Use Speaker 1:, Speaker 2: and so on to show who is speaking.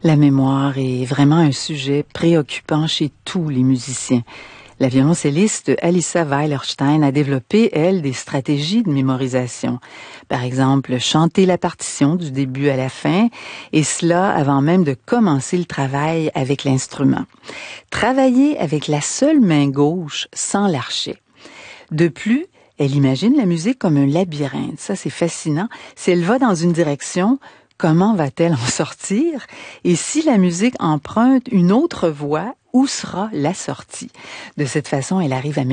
Speaker 1: La mémoire est vraiment un sujet préoccupant chez tous les musiciens. La violoncelliste Alissa Weilerstein a développé, elle, des stratégies de mémorisation. Par exemple, chanter la partition du début à la fin, et cela avant même de commencer le travail avec l'instrument. Travailler avec la seule main gauche sans l'archet. De plus, elle imagine la musique comme un labyrinthe. Ça, c'est fascinant. Si elle va dans une direction, comment va-t-elle en sortir? Et si la musique emprunte une autre voie, où sera la sortie? De cette façon, elle arrive à